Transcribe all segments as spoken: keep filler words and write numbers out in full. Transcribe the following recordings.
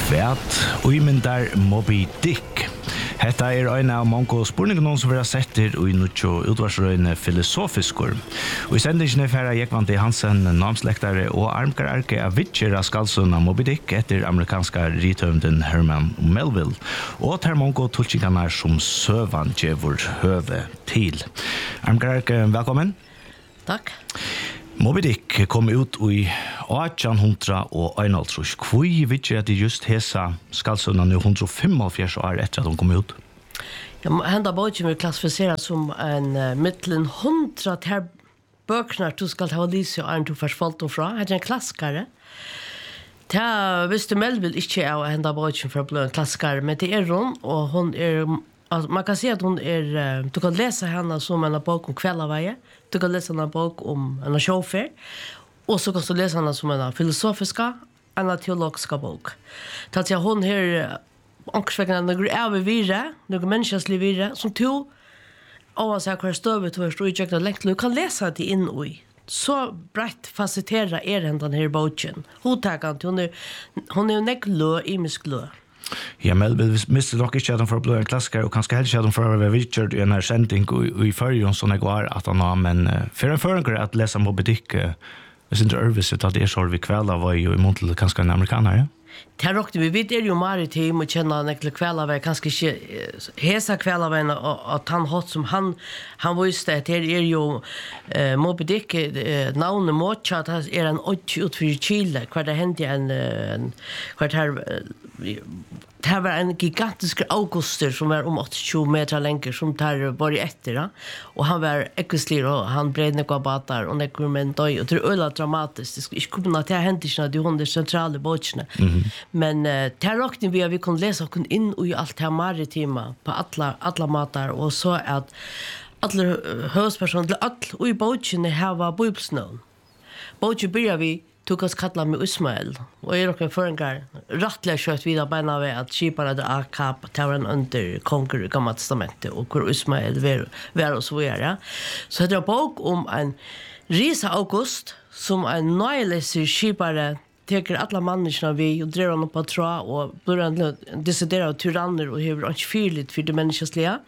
Kvært uimyndar Moby Dick. Hetta er ein av mange spurningar som vil ha sett her og i nuttjo utvarsrøyne filosofiskur. Og i sendingene færa Jekvante Hansen, namslektare og armkararke av vitcher av skalsuna Moby Dick etter amerikanska rithøvnden Herman Melville, og ter mange tulkingarna som søvan djevor høve til. Armkararke, velkommen. Takk. Moby Dick kom ut i atten hundre og einhaldtrus. Hvor vitcher at det just hesa skalsuna nu hundre og femogfjers år etter at de kom ut? Ja, henda boken vil klassifiseras som en uh, mittlen hundra ter bøknar du skal ha lyse og Arne Tofers Folto fra. Det er en klassikare. Ta visste Melville ikke av henda boken for å bli en klassikare, men det er hun, og hun er... Alltså, man kan säga att hon är, du kan läsa henne som en bok om kvällarväje, du kan läsa en bok om en chaufför, och så kan du läsa henne som en filosofiska, en teologiska bok. Så att hon har ångsvägna några övervirre, några människans virre, som tog, oavsett hur stövet du har stått i jäkla längt, du kan läsa det in i. Så brett facetterar er den här boken. Hon tar hon är hon är näcklö i misklö. Ja, Melville miste nok ikke at han får bli en klassiker, og kanskje helst at han får være Richard i en her sending og i førjen som jeg var at han har, men for en føringer at lese Moby Dick, hvis ikke øvrigt at det er så vi kvelda var jo i måte til kanskje en amerikaner, ja? Det råkte vi, vi er jo maritim og kjenner han ekle kveldaveien, kanskje ikke hesa kveldaveien, at han hatt som han, han visste at det er jo eh, Moby Dick, eh, navnet Mocha, at det er en åtte utfyrir Chile, hver det hendte en, en hver det her, det var en gigantisk auguster som var om åttiotjue meter lenger, som tar bare etter, ja? Og han var ekkeslir, og han bred nekva batar, og nekva med en døy, og det er øyla dramatisk, det skulle ikke kunne at det hendte ikke, det er hun sentrale båtsene. Mm-hmm. Men uh, det råkte vi at vi kunne lese oss inn i alt det maritima på alla, alla matar, og så at alle høvdspersoner, alle og i båtsene hava bibelsnøvn. Båtsene byrja vi tog oss kalla med Ismael, og jeg råkne føringar rattelig kjøtt videre beina ved at kiparen hadde akap tavren under konger i gamla testamentet, og hvor Ismael var og så videre. Så det er bok om en Risa August, som en nøyleser kipare teker alla människorna vi och drar honom på tra och börjar decidera tyranner och hur inte fyrligt för det människosliga.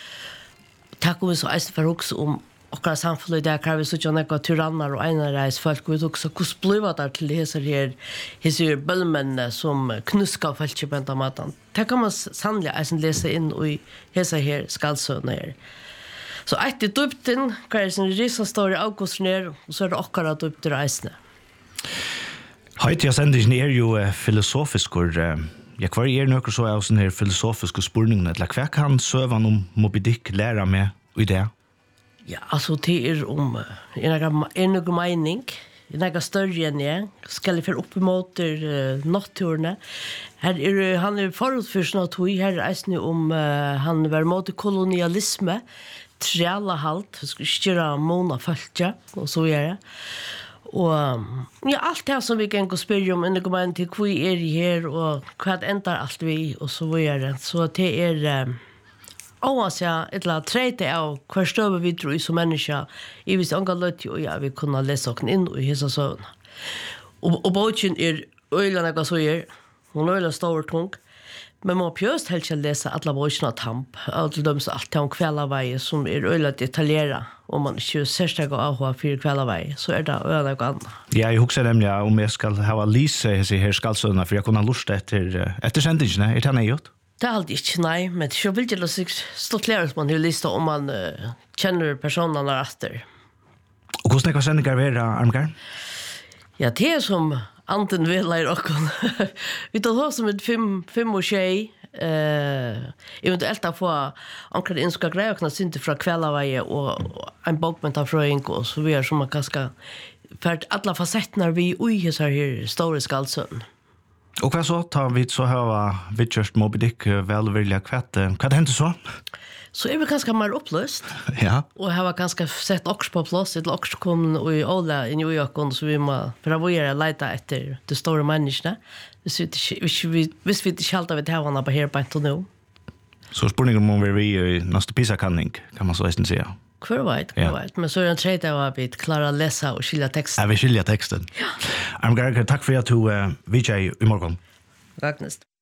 Tack om vi så äst för också om och samhället där kan vi så några tyranner och ena reis folk vi också hur blev det till det så här hur bölmen som knuska folk på den maten. Det kan man sannligen äsen läsa in i hesa här skalsöner. Så ett i dupten kan det sin risa story august ner och så är det akkurat upp till reisne. Høyt, jeg sender er jo uh, filosofisker. Uh, ja, hva er noe så av sånne her filosofiske spurningene? Eller hva kan søvann om Moby Dick lære med i det? Ja, altså det er om uh, en noe mening, en noe større enn jeg, skal jeg få opp imot uh, natturene. Her er, han er forutførst av tog, her er eisen om uh, han var mot kolonialisme, trælahalt, skjøra måned følge, og så gjør det. Og ja, alt det som vi kan gå spørre om, enn kommer inn til hvor er det her, og hva endar alt vi, og så videre. Så det er, oavsett, et eller annet trete av hver støve vi tror som mennesker, i hvis angår løtt jo, ja, vi kunne lese oss inn i hese søvn. Og, og båten er øyne hva så er, hun er øyne stor og tung, men man pjøst helst ikke lese alle båtene av tamp, alle dem som alltid har kveldaveie, som er øyne detaljeret, om man ikke særsteg og avhåa for kveldaveie, så er det øyne noe annet. Ja, jeg husker nemlig om jeg skal ha lise her skalsøvnene, for jeg kunne ha lyst etter, etter sendingene. Er det han gjort? Det er alltid ikke, nei, men det er jo veldig stå klare som man har lyst om man uh, kjenner personene etter. Og hvordan er det sendinger ved, Armgar? Ja, det er som anten vil lære okken. Vi tar hos som et fem, fem og tjej, eh, eventuelt å få anker innska greier, og kunne synte fra kveldaveie og, og en bokmentafrøying, og så vi er som man kanskje for alle fasettene vi ui så her store skaldsøvn. Og hva så? Tar vi så høyre vidtjørst Moby Dick velvilja kvett. Hva det hendte så? Så er vi ganske mer oppløst. Ja. Og jeg har ganske sett oks på plass, et oks kom i Åla i New York, så vi må prøve å leite etter de store menneskene. Hvis vi ikke, hvis vi, hvis vi ikke alltid vet hva han er på her på en nå. Så spørningen må være vi i neste PISA-kanning, kan man så nesten si. Hver vet, hver ja. vet. Men så er det en tredje av at vi klarer å lese og skilja teksten. Ja, vi skilja teksten. Ja. Armgar, takk for at du uh, vidtjer i morgen. Vagnest.